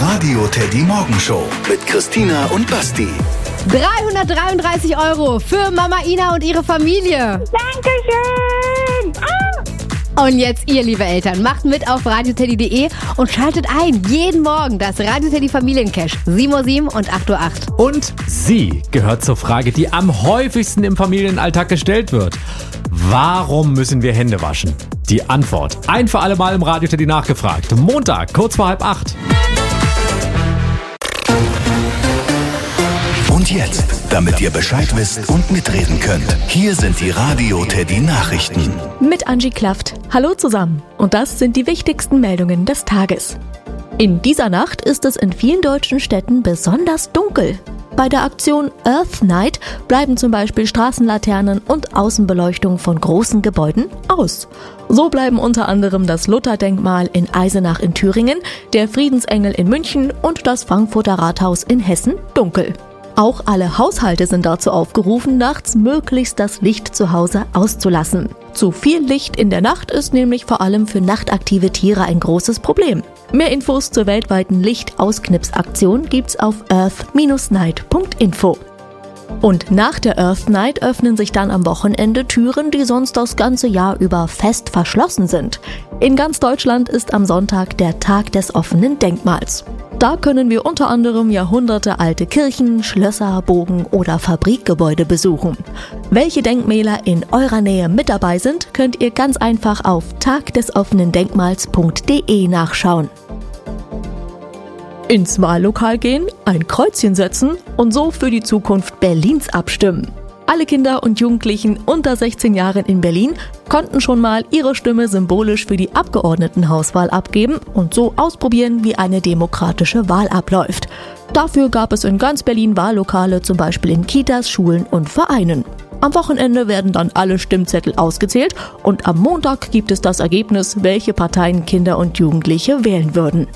Radio Teddy Morgenshow mit Christina und Basti. 333 € für Mama Ina und ihre Familie. Dankeschön! Und jetzt ihr, liebe Eltern, macht mit auf radioteddy.de und schaltet ein. Jeden Morgen das Radio Teddy Familiencash. 7:07 und 8:08 Uhr. Und sie gehört zur Frage, die am häufigsten im Familienalltag gestellt wird. Warum müssen wir Hände waschen? Die Antwort ein für alle Mal im Radio Teddy nachgefragt. Montag, kurz vor 7:30. Und jetzt, damit ihr Bescheid wisst und mitreden könnt, hier sind die Radio Teddy Nachrichten. Mit Angie Klaft. Hallo zusammen. Und das sind die wichtigsten Meldungen des Tages. In dieser Nacht ist es in vielen deutschen Städten besonders dunkel. Bei der Aktion Earth Night bleiben zum Beispiel Straßenlaternen und Außenbeleuchtung von großen Gebäuden aus. So bleiben unter anderem das Lutherdenkmal in Eisenach in Thüringen, der Friedensengel in München und das Frankfurter Rathaus in Hessen dunkel. Auch alle Haushalte sind dazu aufgerufen, nachts möglichst das Licht zu Hause auszulassen. Zu viel Licht in der Nacht ist nämlich vor allem für nachtaktive Tiere ein großes Problem. Mehr Infos zur weltweiten Lichtausknipsaktion gibt's auf earth-night.info. Und nach der Earth Night öffnen sich dann am Wochenende Türen, die sonst das ganze Jahr über fest verschlossen sind. In ganz Deutschland ist am Sonntag der Tag des offenen Denkmals. Da können wir unter anderem jahrhundertealte Kirchen, Schlösser, Burgen oder Fabrikgebäude besuchen. Welche Denkmäler in eurer Nähe mit dabei sind, könnt ihr ganz einfach auf tagdesoffenendenkmals.de nachschauen. Ins Wahllokal gehen, ein Kreuzchen setzen und so für die Zukunft Berlins abstimmen. Alle Kinder und Jugendlichen unter 16 Jahren in Berlin konnten schon mal ihre Stimme symbolisch für die Abgeordnetenhauswahl abgeben und so ausprobieren, wie eine demokratische Wahl abläuft. Dafür gab es in ganz Berlin Wahllokale, zum Beispiel in Kitas, Schulen und Vereinen. Am Wochenende werden dann alle Stimmzettel ausgezählt und am Montag gibt es das Ergebnis, welche Parteien Kinder und Jugendliche wählen würden.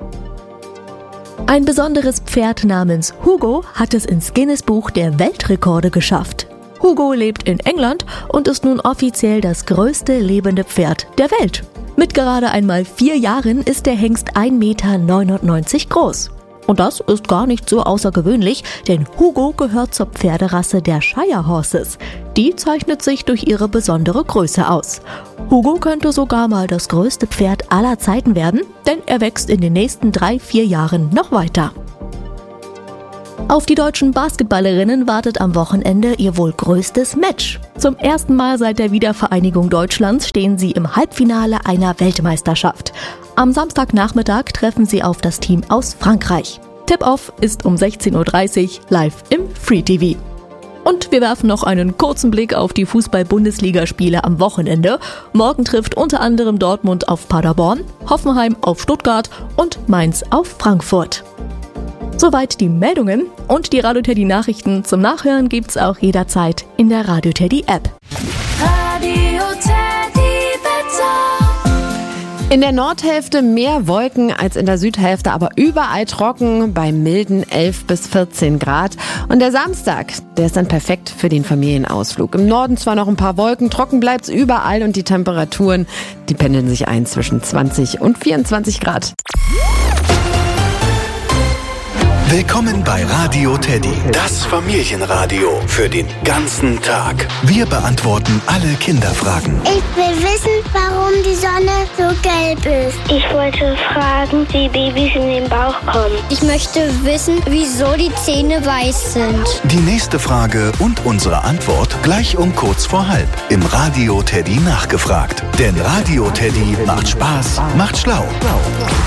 Ein besonderes Pferd namens Hugo hat es ins Guinness-Buch der Weltrekorde geschafft. Hugo lebt in England und ist nun offiziell das größte lebende Pferd der Welt. Mit gerade einmal 4 Jahren ist der Hengst 1,99 Meter groß. Und das ist gar nicht so außergewöhnlich, denn Hugo gehört zur Pferderasse der Shire Horses. Die zeichnet sich durch ihre besondere Größe aus. Hugo könnte sogar mal das größte Pferd aller Zeiten werden, denn er wächst in den nächsten 3-4 Jahren noch weiter. Auf die deutschen Basketballerinnen wartet am Wochenende ihr wohl größtes Match. Zum ersten Mal seit der Wiedervereinigung Deutschlands stehen sie im Halbfinale einer Weltmeisterschaft. Am Samstagnachmittag treffen sie auf das Team aus Frankreich. Tip-Off ist um 16:30 Uhr live im Free TV. Und wir werfen noch einen kurzen Blick auf die Fußball-Bundesligaspiele am Wochenende. Morgen trifft unter anderem Dortmund auf Paderborn, Hoffenheim auf Stuttgart und Mainz auf Frankfurt. Soweit die Meldungen und die Radio Teddy Nachrichten zum Nachhören gibt's auch jederzeit in der Radio Teddy App. Radio Teddy Wetter. In der Nordhälfte mehr Wolken als in der Südhälfte, aber überall trocken bei milden 11 bis 14 Grad. Und der Samstag, der ist dann perfekt für den Familienausflug. Im Norden zwar noch ein paar Wolken, trocken bleibt's überall und die Temperaturen, die pendeln sich ein zwischen 20 und 24 Grad. Willkommen bei Radio Teddy, das Familienradio für den ganzen Tag. Wir beantworten alle Kinderfragen. Ich will wissen, warum die Sonne so gelb ist. Ich wollte fragen, wie Babys in den Bauch kommen. Ich möchte wissen, wieso die Zähne weiß sind. Die nächste Frage und unsere Antwort gleich um kurz vor 7:30 im Radio Teddy nachgefragt. Denn Radio Teddy macht Spaß, macht schlau.